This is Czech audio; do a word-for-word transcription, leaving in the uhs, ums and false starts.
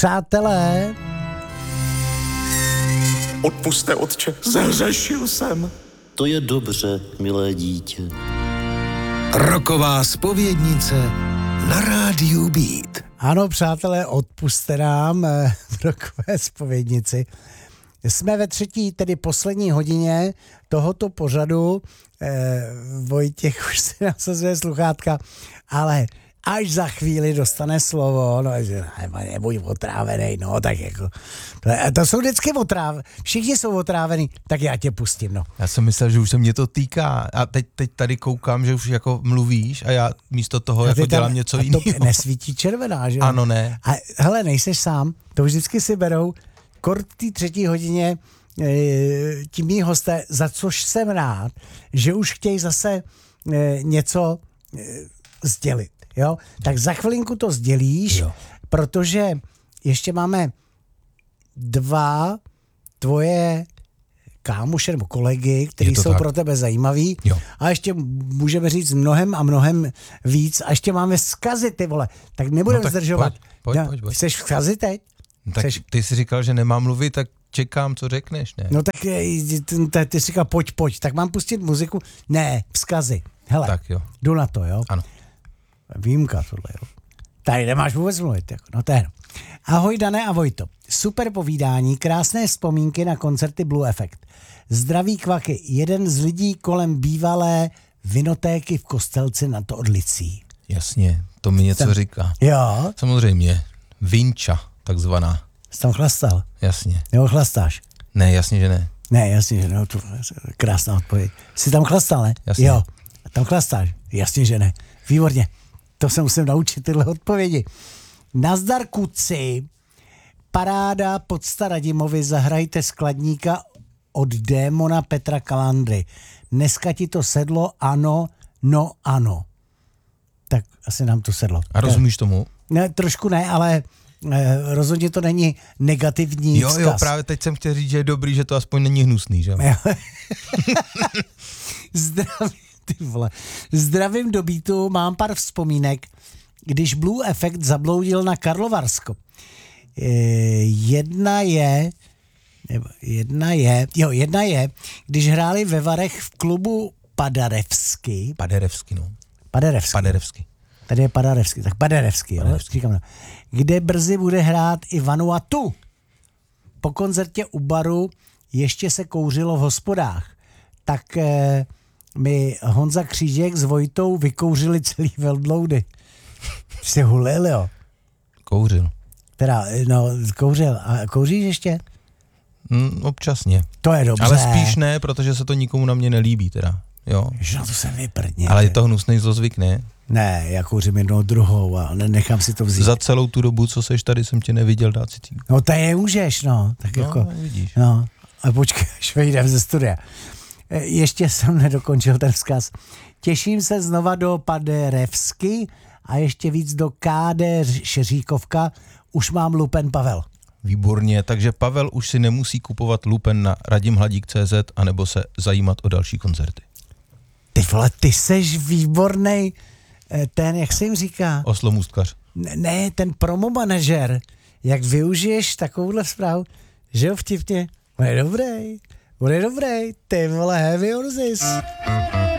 Přátelé, odpusťte, otče, zahřešil jsem. To je dobře, milé dítě. Roková zpovědnice na rádiu Beat. Ano, přátelé, odpusťte nám v rokové zpovědnici. Jsme ve třetí, tedy poslední hodině tohoto pořadu. Eh, Vojtěch už si nasazuje sluchátka, ale až za chvíli dostane slovo, no, že nebuď otrávený, no, tak jako, to, to jsou vždycky otrávený, všichni jsou otrávený, tak já tě pustím, no. Já jsem myslel, že už se mě to týká a teď, teď tady koukám, že už jako mluvíš a já místo toho A jako tam, dělám něco jiného. To nesvítí červená, že? Ano, ne. A hele, nejseš sám, to vždycky si berou, kort té třetí hodině e, ti mý hosté, za což jsem rád, že už chtějí zase e, něco e, sdělit. Jo? Tak za chvilinku to sdělíš, jo. Protože ještě máme dva tvoje kámoše nebo kolegy, kteří jsou tak pro tebe zajímaví. Jo. A ještě můžeme říct mnohem a mnohem víc. A ještě máme vzkazy, ty vole. Tak nebudeme no, zdržovat. Pojď, pojď, no, pojď, pojď. Chceš vzkazy teď? Tak Chceš... ty jsi říkal, že nemám mluvit, tak čekám, co řekneš, ne? No tak ty, ty jsi říkal, pojď, pojď. Tak mám pustit muziku? Ne, vzkazy. Hele, tak jo. Jdu na to, jo? Ano. Výjimka tohle, jo. Tady nemáš vůbec mluvit, jako. No to je. Ahoj Dané a Vojto. Super povídání, krásné vzpomínky na koncerty Blue Effect. Zdraví kvaky, jeden z lidí kolem bývalé vinotéky v Kostelci nad Orlicí. Jasně, to mi něco Ten... říká. Jo. Samozřejmě, vinča, takzvaná. Jsi tam chlastal? Jasně. Nebo chlastáš? Ne, jasně, že ne. Ne, jasně, že ne, to krásná odpověď. Jsi tam chlastal, ne? Jasně. Jo, tam chlastáš? Jasně, že ne. Výborně. To se musím naučit, tyhle odpovědi. Nazdar kuci, paráda podsta Radimovi, zahrajte skladníka od démona Petra Kalandry. Dneska ti to sedlo, ano, no ano. Tak asi nám to sedlo. A rozumíš tomu? Ne, trošku ne, ale eh, rozhodně to není negativní jo, vzkaz. Jo, právě teď jsem chtěl říct, že je dobrý, že to aspoň není hnusný, že? Zdravím, ty vole. Zdravím do Beatu, mám pár vzpomínek, když Blue Effect zabloudil na Karlovarsko. E, jedna je, nebo jedna je, jo, jedna je, když hráli ve Varech v klubu Paderewski. Paderewski, no. Paderewski. Paderewski. Tady je Paderewski, tak Paderewski, Paderewski. Jo, říkám, kde brzy bude hrát i Vanuatu. Po koncertě u baru ještě se kouřilo v hospodách. Tak e, mi Honza Křížek s Vojtou vykouřili celý velbloudy. Jsi hulil, jo? Kouřil. Teda, no, kouřil. A kouříš ještě? Mm, občasně. To je dobře. Ale spíš ne, protože se to nikomu na mě nelíbí, teda. Jo. Že na to se vyprdně. Ale je to hnusný zlozvyk, ne? Ne, já kouřím jednou druhou a nechám si to vzít. Za celou tu dobu, co seš tady, jsem tě neviděl dát si tím. No to je můžeš, no. Tak no, jako, vidíš. No, a počkej, až vejdem ze studia. Ještě jsem nedokončil ten vzkaz. Těším se znova do Paderewski a ještě víc do K D Šeříkovka. Už mám lupen Pavel. Výborně, takže Pavel už si nemusí kupovat lupen na radimhladík tečka cé zet anebo se zajímat o další koncerty. Ty vole, ty seš výbornej ten, jak se jim říká? Oslomůstkař. Ne, ne, ten promo manažer. Jak využiješ takovouhle zprávu, že jo, vtipně. Bude dobrý, bude dobrý, ty vole, heavy on this.